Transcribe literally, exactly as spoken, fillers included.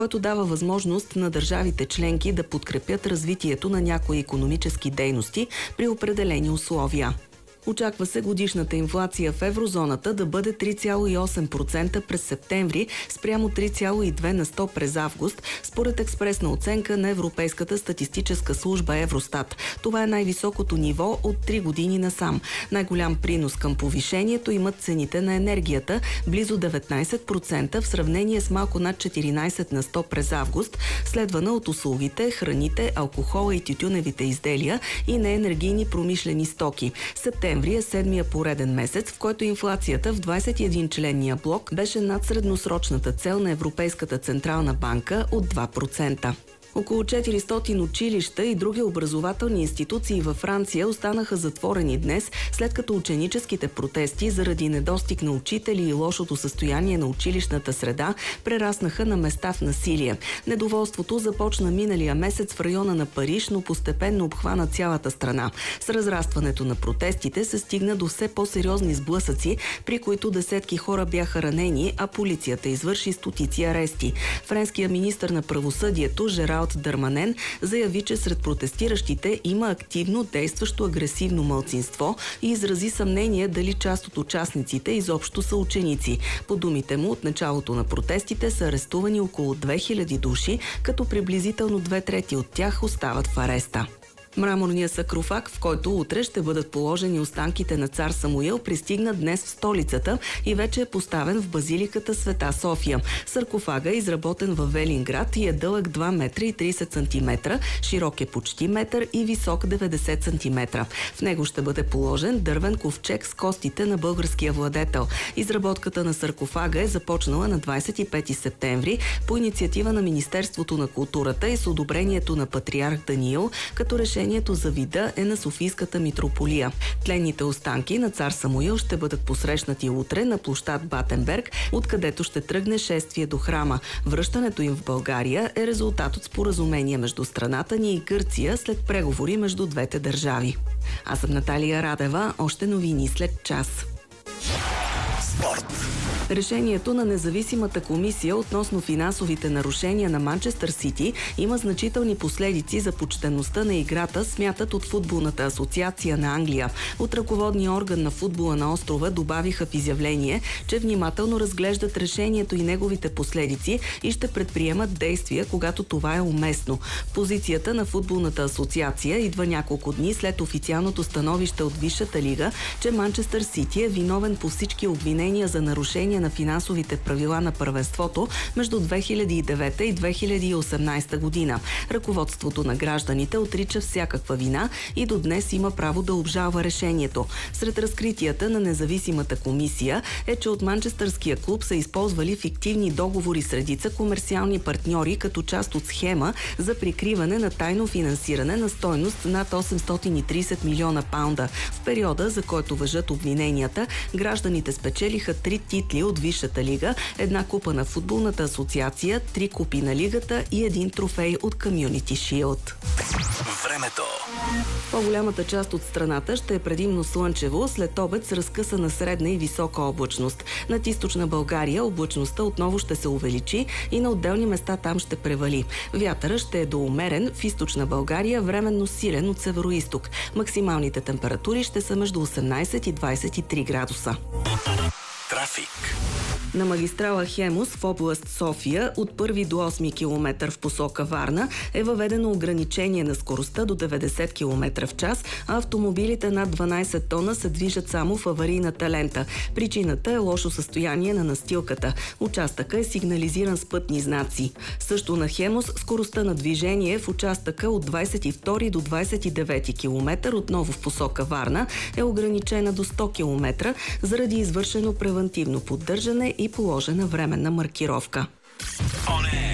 който дава възможност на държавите членки да подкрепят развитието на някои икономически дейности при определени условия. Очаква се годишната инфлация в еврозоната да бъде три цяло и осем процента през септември спрямо три цяло и две на сто през август, според експресна оценка на Европейската статистическа служба Евростат. Това е най-високото ниво от три години насам. Най-голям принос към повишението имат цените на енергията – близо деветнайсет процента в сравнение с малко над четиринайсет на сто през август, следвана от услугите, храните, алкохола и тютюневите изделия и неенергийни промишлени стоки. Септември е седмия пореден месец, в който инфлацията в двайсет и един членния блок беше над средносрочната цел на Европейската централна банка от два процента. Около четиристотин училища и други образователни институции във Франция останаха затворени днес, след като ученическите протести заради недостиг на учители и лошото състояние на училищната среда прераснаха на места в насилие. Недоволството започна миналия месец в района на Париж, но постепенно обхвана цялата страна. С разрастването на протестите се стигна до все по-сериозни сблъсъци, при които десетки хора бяха ранени, а полицията извърши стотици арести. Френският министър на правосъдието Жерар Дарманен заяви, че сред протестиращите има активно действащо агресивно малцинство и изрази съмнение дали част от участниците изобщо са ученици. По думите му, от началото на протестите са арестувани около две хиляди души, като приблизително две трети от тях остават в ареста. Мраморният саркофаг, в който утре ще бъдат положени останките на цар Самуил, пристигна днес в столицата и вече е поставен в базиликата Света София. Саркофага е изработен във Велинград и е дълъг два метра и трийсет сантиметра, широк е почти метър и висок деветдесет сантиметра. В него ще бъде положен дървен ковчег с костите на българския владетел. Изработката на саркофага е започнала на двайсет и пети септември по инициатива на Министерството на културата и с одобрението на патриарх Даниил, като решение Решението за вида е на Софийската митрополия. Тленните останки на цар Самуил ще бъдат посрещнати утре на площад Батенберг, откъдето ще тръгне шествие до храма. Връщането им в България е резултат от споразумение между страната ни и Гърция след преговори между двете държави. Аз съм Наталия Радева. Още новини след час. Спорт. Решението на независимата комисия относно финансовите нарушения на Манчестър Сити има значителни последици за почтеността на играта, смятат от Футболната асоциация на Англия. От ръководния орган на футбола на острова добавиха в изявление, че внимателно разглеждат решението и неговите последици и ще предприемат действия, когато това е уместно. Позицията на Футболната асоциация идва няколко дни след официалното становище от Висшата лига, че Манчестър Сити е виновен по всички обвинения за нарушение на финансовите правила на първенството между две хиляди и девета и две хиляди и осемнайсета година. Ръководството на гражданите отрича всякаква вина и до днес има право да обжалва решението. Сред разкритията на независимата комисия е, че от манчестърския клуб са използвали фиктивни договори с редица комерциални партньори като част от схема за прикриване на тайно финансиране на стойност над осемстотин и трийсет милиона паунда. В периода, за който важат обвиненията, гражданите спечелиха три титли от Висшата лига, една купа на Футболната асоциация, три купи на лигата и един трофей от Community Shield. Времето. По-голямата част от страната ще е предимно слънчево, след обед с разкъсана средна и висока облачност. Над източна България облачността отново ще се увеличи и на отделни места там ще превали. Вятъра ще е доумерен, в източна България временно силен от североизток. Максималните температури ще са между осемнайсет и двайсет и три градуса. Трафик. На магистрала Хемус в област София от първи до осми километър в посока Варна е въведено ограничение на скоростта до деветдесет километра в час, а автомобилите над дванайсет тона се движат само в аварийната лента. Причината е лошо състояние на настилката. Участъка е сигнализиран с пътни знаци. Също на Хемус скоростта на движение в участъка от двайсет и втори до двайсет и девети километър, отново в посока Варна, е ограничена до сто километра заради извършено превантивно поддържане и положена временна маркировка.